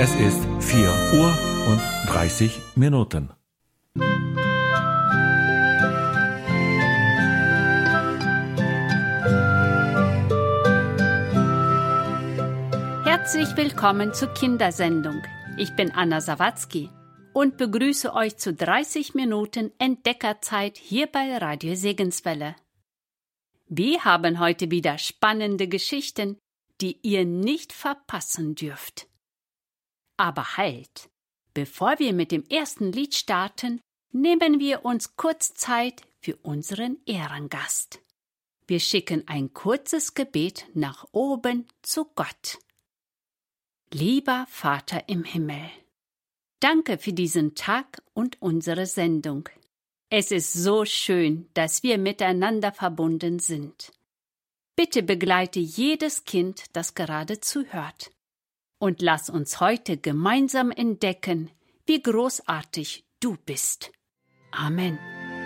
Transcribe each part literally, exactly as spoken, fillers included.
Es ist vier Uhr und dreißig Minuten. Herzlich willkommen zur Kindersendung. Ich bin Anna Sawatzki und begrüße euch zu dreißig Minuten Entdeckerzeit hier bei Radio Segenswelle. Wir haben heute wieder spannende Geschichten, die ihr nicht verpassen dürft. Aber halt, bevor wir mit dem ersten Lied starten, nehmen wir uns kurz Zeit für unseren Ehrengast. Wir schicken ein kurzes Gebet nach oben zu Gott. Lieber Vater im Himmel, danke für diesen Tag und unsere Sendung. Es ist so schön, dass wir miteinander verbunden sind. Bitte begleite jedes Kind, das gerade zuhört. Und lass uns heute gemeinsam entdecken, wie großartig du bist. Amen.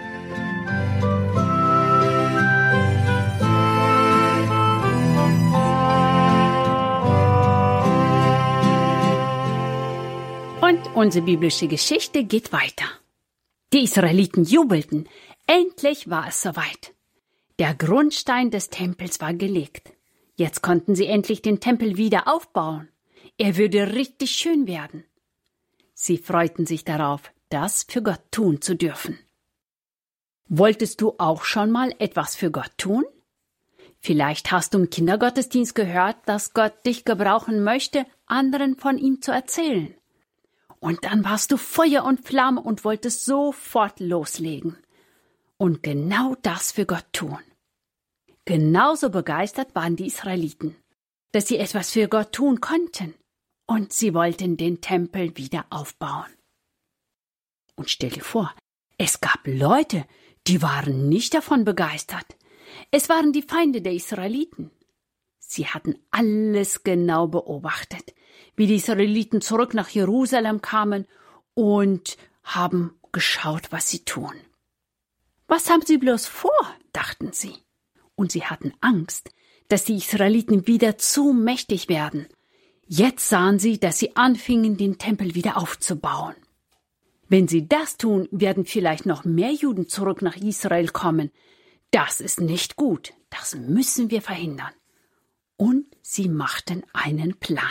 Und unsere biblische Geschichte geht weiter. Die Israeliten jubelten. Endlich war es soweit. Der Grundstein des Tempels war gelegt. Jetzt konnten sie endlich den Tempel wieder aufbauen. Er würde richtig schön werden. Sie freuten sich darauf, das für Gott tun zu dürfen. Wolltest du auch schon mal etwas für Gott tun? Vielleicht hast du im Kindergottesdienst gehört, dass Gott dich gebrauchen möchte, anderen von ihm zu erzählen. Und dann warst du Feuer und Flamme und wolltest sofort loslegen. Und genau das für Gott tun. Genauso begeistert waren die Israeliten, dass sie etwas für Gott tun konnten. Und sie wollten den Tempel wieder aufbauen. Und stell dir vor, es gab Leute, die waren nicht davon begeistert. Es waren die Feinde der Israeliten. Sie hatten alles genau beobachtet, wie die Israeliten zurück nach Jerusalem kamen und haben geschaut, was sie tun. Was haben sie bloß vor, dachten sie. Und sie hatten Angst, dass die Israeliten wieder zu mächtig werden. Jetzt sahen sie, dass sie anfingen, den Tempel wieder aufzubauen. Wenn sie das tun, werden vielleicht noch mehr Juden zurück nach Israel kommen. Das ist nicht gut. Das müssen wir verhindern. Und sie machten einen Plan.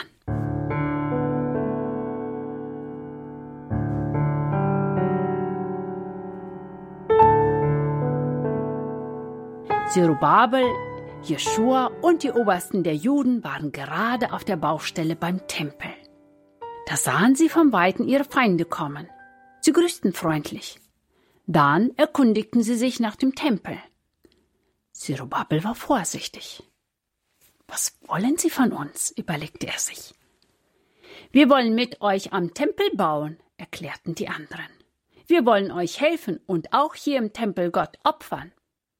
Zerubabel, Jeschua und die Obersten der Juden waren gerade auf der Baustelle beim Tempel. Da sahen sie vom Weiten ihre Feinde kommen. Sie grüßten freundlich. Dann erkundigten sie sich nach dem Tempel. Zerubabel war vorsichtig. Was wollen Sie von uns? Überlegte er sich. Wir wollen mit euch am Tempel bauen, erklärten die anderen. Wir wollen euch helfen und auch hier im Tempel Gott opfern.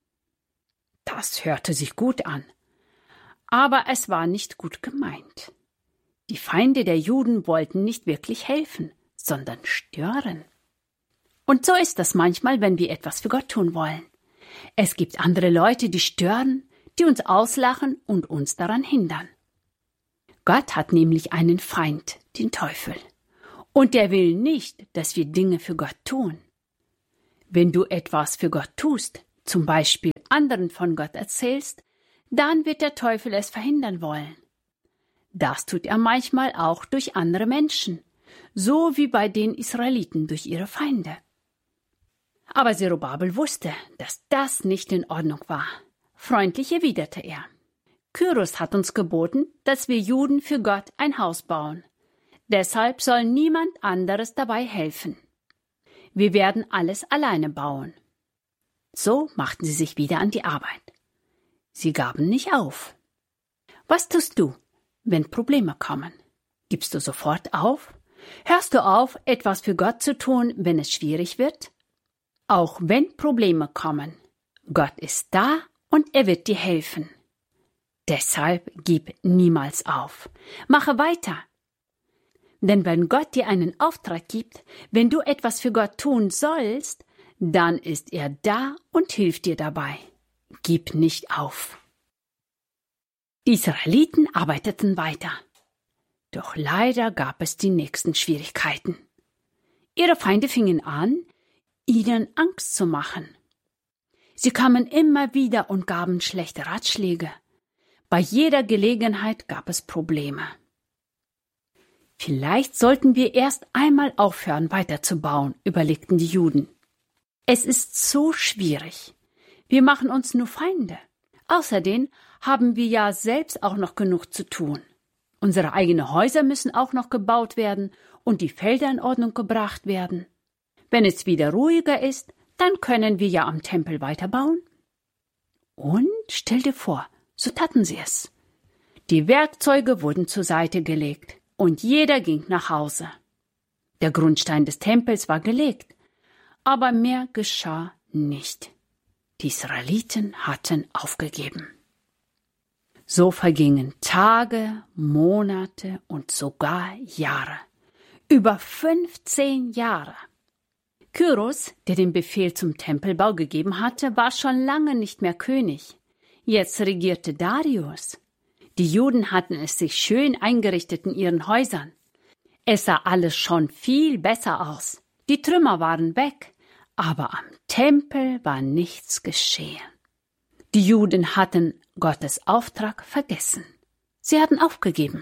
Das hörte sich gut an, aber es war nicht gut gemeint. Die Feinde der Juden wollten nicht wirklich helfen, sondern stören. Und so ist das manchmal, wenn wir etwas für Gott tun wollen. Es gibt andere Leute, die stören, die uns auslachen und uns daran hindern. Gott hat nämlich einen Feind, den Teufel. Und der will nicht, dass wir Dinge für Gott tun. Wenn du etwas für Gott tust, zum Beispiel anderen von Gott erzählst, dann wird der Teufel es verhindern wollen. Das tut er manchmal auch durch andere Menschen, so wie bei den Israeliten durch ihre Feinde. Aber Zerubabel wusste, dass das nicht in Ordnung war. Freundlich erwiderte er: Kyros hat uns geboten, dass wir Juden für Gott ein Haus bauen. Deshalb soll niemand anderes dabei helfen. Wir werden alles alleine bauen. So machten sie sich wieder an die Arbeit. Sie gaben nicht auf. Was tust du, wenn Probleme kommen? Gibst du sofort auf? Hörst du auf, etwas für Gott zu tun, wenn es schwierig wird? Auch wenn Probleme kommen, Gott ist da und er wird dir helfen. Deshalb gib niemals auf. Mache weiter. Denn wenn Gott dir einen Auftrag gibt, wenn du etwas für Gott tun sollst, dann ist er da und hilft dir dabei. Gib nicht auf. Die Israeliten arbeiteten weiter. Doch leider gab es die nächsten Schwierigkeiten. Ihre Feinde fingen an, ihnen Angst zu machen. Sie kamen immer wieder und gaben schlechte Ratschläge. Bei jeder Gelegenheit gab es Probleme. Vielleicht sollten wir erst einmal aufhören, weiterzubauen, überlegten die Juden. Es ist so schwierig. Wir machen uns nur Feinde. Außerdem haben wir ja selbst auch noch genug zu tun. Unsere eigenen Häuser müssen auch noch gebaut werden und die Felder in Ordnung gebracht werden. Wenn es wieder ruhiger ist, dann können wir ja am Tempel weiterbauen. Und stell dir vor, so taten sie es. Die Werkzeuge wurden zur Seite gelegt und jeder ging nach Hause. Der Grundstein des Tempels war gelegt, aber mehr geschah nicht. Die Israeliten hatten aufgegeben. So vergingen Tage, Monate und sogar Jahre. Über fünfzehn Jahre. Kyros, der den Befehl zum Tempelbau gegeben hatte, war schon lange nicht mehr König. Jetzt regierte Darius. Die Juden hatten es sich schön eingerichtet in ihren Häusern. Es sah alles schon viel besser aus. Die Trümmer waren weg, aber am Tempel war nichts geschehen. Die Juden hatten Gottes Auftrag vergessen. Sie hatten aufgegeben.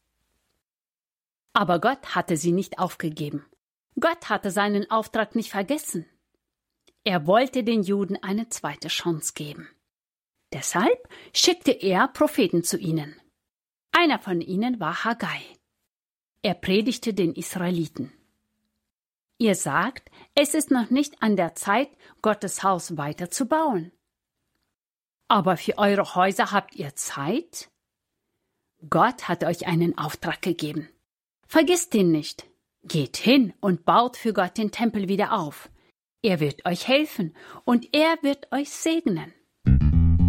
Aber Gott hatte sie nicht aufgegeben. Gott hatte seinen Auftrag nicht vergessen. Er wollte den Juden eine zweite Chance geben. Deshalb schickte er Propheten zu ihnen. Einer von ihnen war Haggai. Er predigte den Israeliten. Ihr sagt, es ist noch nicht an der Zeit, Gottes Haus weiterzubauen. Aber für eure Häuser habt ihr Zeit? Gott hat euch einen Auftrag gegeben. Vergisst ihn nicht. Geht hin und baut für Gott den Tempel wieder auf. Er wird euch helfen und er wird euch segnen.